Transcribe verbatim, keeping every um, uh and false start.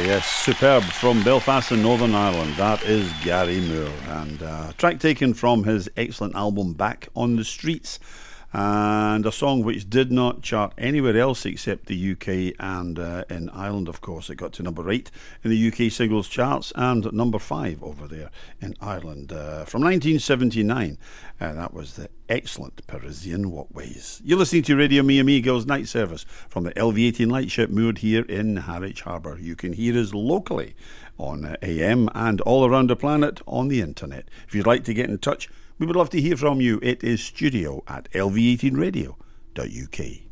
yes, superb from Belfast in Northern Ireland. That is Gary Moore, and uh, track taken from his excellent album Back on the Streets, and a song which did not chart anywhere else except the U K and uh, in Ireland, of course. It got to number eight in the U K singles charts and number five over there in Ireland. Uh, from nineteen seventy-nine, uh, that was the excellent Parisian Walkways. You're listening to Radio Me Amigos Night Service from the L V eighteen Lightship moored here in Harwich Harbour. You can hear us locally on uh, A M and all around the planet on the internet. If you'd like to get in touch, we would love to hear from you. It is studio at L V eighteen radio dot U K.